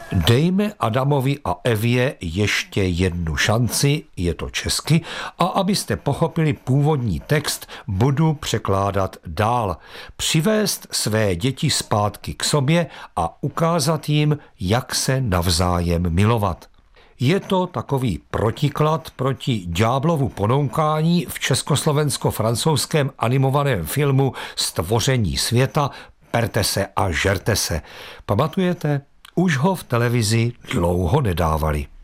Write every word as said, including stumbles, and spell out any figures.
Dejme Adamovi a Evě ještě jednu šanci, je to česky, a abyste pochopili původní text, budu překládat dál. Přivést své děti zpátky k sobě a ukázat jim, jak se navzájem milovat. Je to takový protiklad proti ďáblovu ponoukání v československo-francouzském animovaném filmu Stvoření světa Perte se a žerte se. Pamatujete? Už ho v televizi dlouho nedávali.